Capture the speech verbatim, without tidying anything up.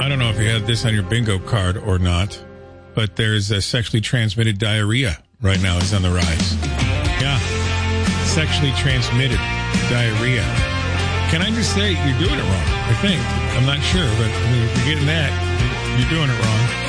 I don't know if you had this on your bingo card or not, but there's a sexually transmitted diarrhea right now is on the rise. Yeah, sexually transmitted diarrhea. Can I just say you're doing it wrong? I think. I'm not sure, but I mean, if you're getting that, you're doing it wrong.